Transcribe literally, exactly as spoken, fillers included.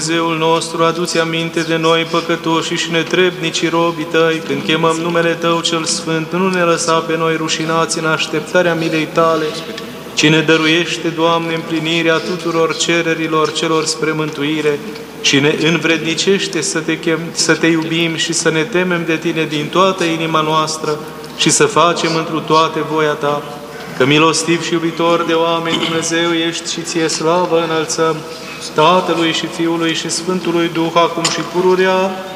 Dumnezeul nostru, adu-ți aminte de noi, păcătoși și netrebnicii robii Tăi, când chemăm numele Tău cel Sfânt, nu ne lăsa pe noi rușinați în așteptarea milei Tale, ci ne dăruiește, Doamne, împlinirea tuturor cererilor celor spre mântuire și ne învrednicește să te, chem, să te iubim și să ne temem de Tine din toată inima noastră și să facem întru toate voia Ta. Că milostiv și iubitor de oameni Dumnezeu ești și Ție slavă înălțăm, Tatălui și Fiului și Sfântului Duh, acum și pururea